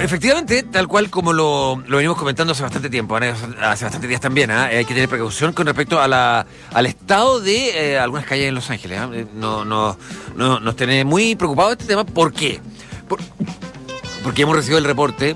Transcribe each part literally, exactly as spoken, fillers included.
efectivamente, tal cual como lo, lo venimos comentando hace bastante tiempo, ¿eh? hace bastantes días también, ¿eh? hay que tener precaución con respecto a la, al estado de eh, algunas calles en Los Ángeles. ¿eh? No, no, no, nos tiene muy preocupados este tema. ¿Por qué? Por, porque hemos recibido el reporte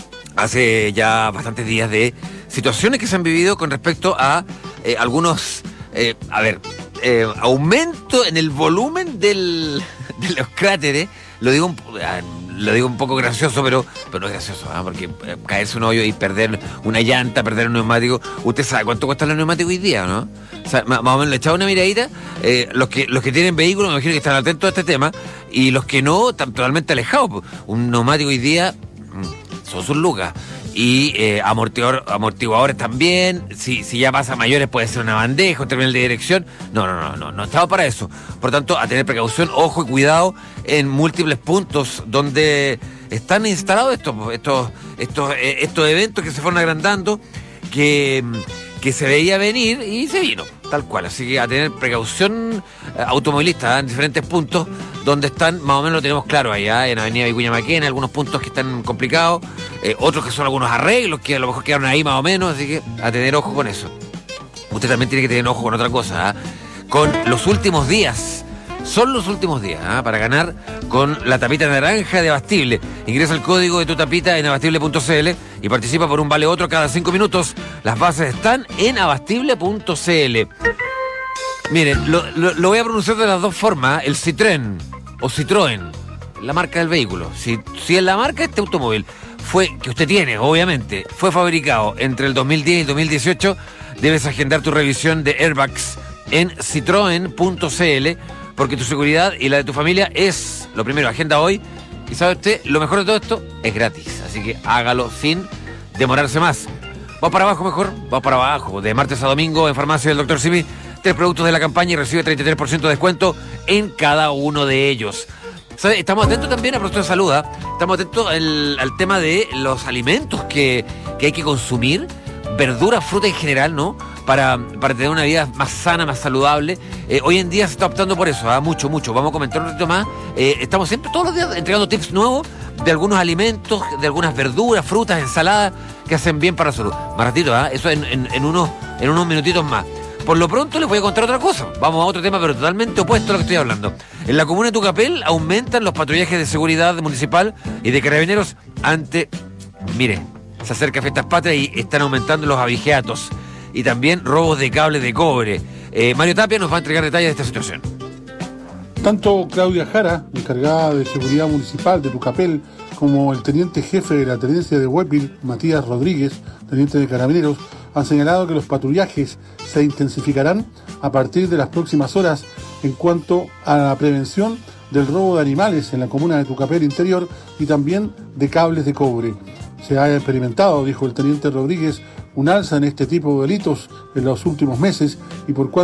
hace ya bastantes días de situaciones que se han vivido con respecto a eh, algunos, eh, a ver, eh, aumento en el volumen del, de los cráteres. Lo digo un, lo digo un poco gracioso, pero, pero no es gracioso, ¿eh? Porque eh, caerse un hoyo y perder una llanta, perder un neumático. ¿Usted sabe cuánto cuesta los neumáticos hoy día, no? O sea, más, más o menos le echaba una miradita. Eh, los que los que tienen vehículos, me imagino que están atentos a este tema. Y los que no, están totalmente alejados. Un neumático hoy día son sus lucas. Y eh, amortiguador, amortiguadores también. Si, si ya pasa a mayores puede ser una bandeja, un terminal de dirección. No, no, no, no, no estaba para eso. Por tanto, a tener precaución, ojo y cuidado en múltiples puntos donde están instalados estos, estos, estos, estos eventos que se fueron agrandando, que, que se veía venir y se vino, tal cual. Así que a tener precaución eh, automovilista, ¿eh? En diferentes puntos donde están, más o menos lo tenemos claro allá, en Avenida Vicuña Maquena, algunos puntos que están complicados, eh, otros que son algunos arreglos que a lo mejor quedaron ahí más o menos, así que a tener ojo con eso. Usted también tiene que tener ojo con otra cosa, ¿eh? Con los últimos días. Son los últimos días, ¿eh? Para ganar con la tapita naranja de Abastible. Ingresa el código de tu tapita en abastible punto c l y participa por un vale otro cada cinco minutos. Las bases están en abastible punto c l. Miren, lo, lo, lo voy a pronunciar de las dos formas, el Citroën o Citroën, la marca del vehículo. Si, si en la marca este automóvil fue, que usted tiene, obviamente, fue fabricado entre el dos mil diez y el dos mil dieciocho, debes agendar tu revisión de airbags en citroen punto c l, porque tu seguridad y la de tu familia es lo primero. Agenda hoy y sabe usted, lo mejor de todo esto es gratis, así que hágalo sin demorarse más. Vamos para abajo mejor, vamos para abajo. De martes a domingo en Farmacia del doctor Simi, tres productos de la campaña y recibe treinta y tres por ciento de descuento en cada uno de ellos. ¿Sabe? Estamos atentos también a productos de salud, ¿eh? Estamos atentos al, al tema de los alimentos que, que hay que consumir, verduras, fruta en general, ¿no? Para, para tener una vida más sana, más saludable. Eh, hoy en día se está optando por eso, ¿eh? Mucho, mucho. Vamos a comentar un ratito más. Eh, estamos siempre, todos los días, entregando tips nuevos de algunos alimentos, de algunas verduras, frutas, ensaladas que hacen bien para la salud. Más ratito, ¿eh? Eso en, en, en, unos, en unos minutitos más. Por lo pronto les voy a contar otra cosa. Vamos a otro tema, pero totalmente opuesto a lo que estoy hablando. En la comuna de Tucapel aumentan los patrullajes de seguridad municipal y de carabineros ante... Mire, se acerca Fiestas Patrias y están aumentando los abigeatos y también robos de cables de cobre. Eh, Mario Tapia nos va a entregar detalles de esta situación. Tanto Claudia Jara, encargada de seguridad municipal de Tucapel, como el teniente jefe de la tenencia de Huépil, Matías Rodríguez, teniente de Carabineros, han señalado que los patrullajes se intensificarán a partir de las próximas horas en cuanto a la prevención del robo de animales en la comuna de Tucapel Interior y también de cables de cobre. Se ha experimentado, dijo el teniente Rodríguez, un alza en este tipo de delitos en los últimos meses y por cuanto